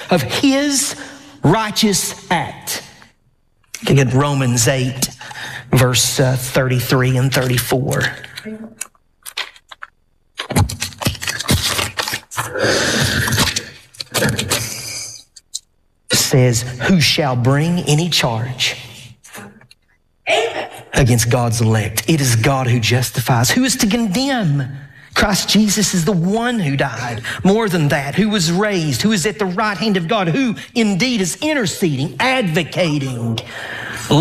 of his righteous act. Look at Romans 8, verse 33 and 34. It says, who shall bring any charge against God's elect? It is God who justifies. Who is to condemn? Christ Jesus is the one who died. More than that, who was raised, who is at the right hand of God, who indeed is interceding, advocating. You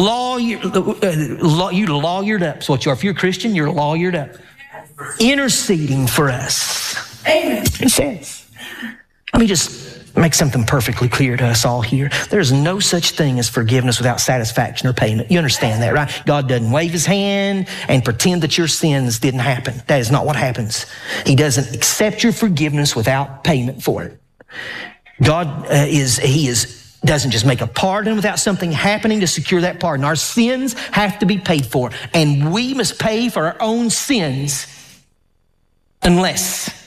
lawyered up. So what you are. If you're a Christian, you're lawyered up. Interceding for us. Amen. It says. Let me just make something perfectly clear to us all here. There's no such thing as forgiveness without satisfaction or payment. You understand that, right? God doesn't wave his hand and pretend that your sins didn't happen. That is not what happens. He doesn't accept your forgiveness without payment for it. God doesn't just make a pardon without something happening to secure that pardon. Our sins have to be paid for, and we must pay for our own sins unless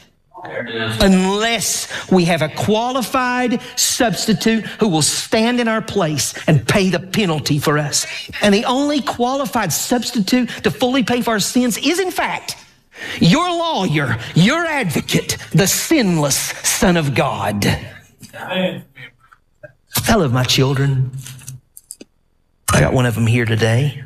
we have a qualified substitute who will stand in our place and pay the penalty for us. And the only qualified substitute to fully pay for our sins is, in fact, your lawyer, your advocate, the sinless Son of God. Amen. I love my children. I got one of them here today.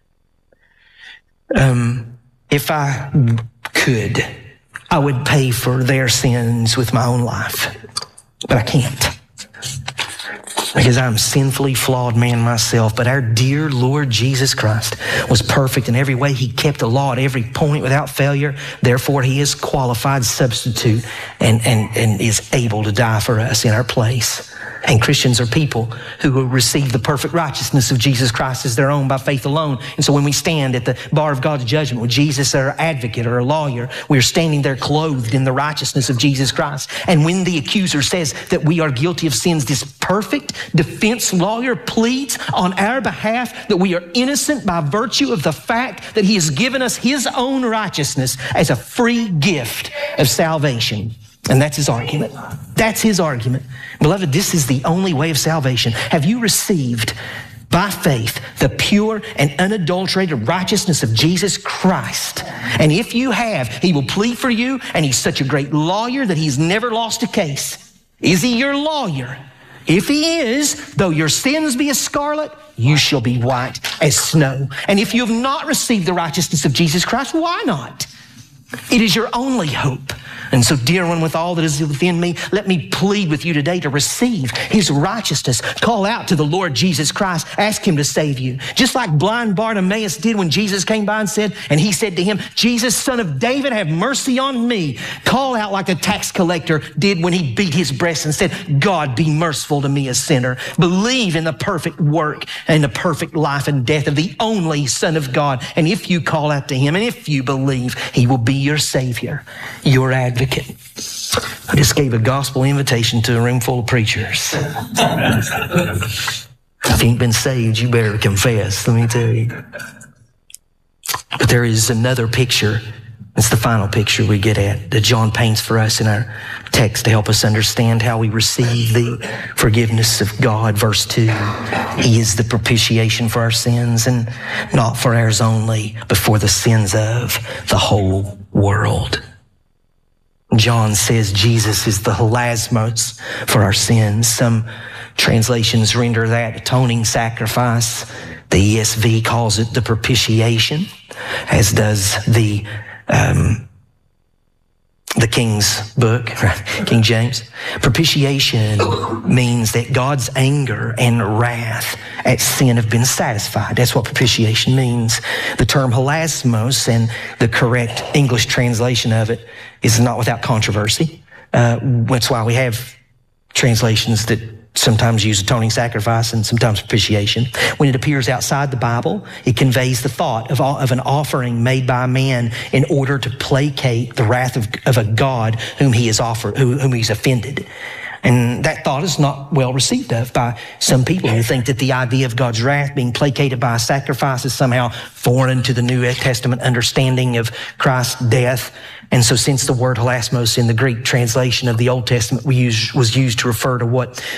If I could, I would pay for their sins with my own life. But I can't. Because I'm a sinfully flawed man myself. But our dear Lord Jesus Christ was perfect in every way. He kept the law at every point without failure. Therefore, he is qualified substitute and is able to die for us in our place. And Christians are people who will receive the perfect righteousness of Jesus Christ as their own by faith alone. And so when we stand at the bar of God's judgment with Jesus, our advocate or our lawyer, we're standing there clothed in the righteousness of Jesus Christ. And when the accuser says that we are guilty of sins, this perfect defense lawyer pleads on our behalf that we are innocent by virtue of the fact that he has given us his own righteousness as a free gift of salvation. And that's his argument. That's his argument. Beloved, this is the only way of salvation. Have you received by faith the pure and unadulterated righteousness of Jesus Christ? And if you have, he will plead for you, and he's such a great lawyer that he's never lost a case. Is he your lawyer? If he is, though your sins be as scarlet, you shall be white as snow. And if you have not received the righteousness of Jesus Christ, why not? It is your only hope. And so, dear one, with all that is within me, let me plead with you today to receive his righteousness. Call out to the Lord Jesus Christ. Ask him to save you. Just like blind Bartimaeus did when Jesus came by and he said to him, Jesus, Son of David, have mercy on me. Call out like a tax collector did when he beat his breast and said, God, be merciful to me, a sinner. Believe in the perfect work and the perfect life and death of the only Son of God. And if you call out to him and if you believe, he will be your Savior, your advocate. I just gave a gospel invitation to a room full of preachers. If you ain't been saved, you better confess, let me tell you. But there is another picture. It's the final picture we get at that John paints for us in our text to help us understand how we receive the forgiveness of God. Verse 2, he is the propitiation for our sins, and not for ours only, but for the sins of the whole world. John says Jesus is the hilasmos for our sins. Some translations render that atoning sacrifice. The ESV calls it the propitiation, as does the King's book, King James. Propitiation means that God's anger and wrath at sin have been satisfied. That's what propitiation means. The term hilasmos and the correct English translation of it is not without controversy. That's why we have translations that sometimes use atoning sacrifice and sometimes propitiation. When it appears outside the Bible, it conveys the thought of an offering made by man in order to placate the wrath of a God whom he has whom he's offended. And that thought is not well received of by some people who think that the idea of God's wrath being placated by a sacrifice is somehow foreign to the New Testament understanding of Christ's death. And so since the word hilasmos in the Greek translation of the Old Testament was used to refer to what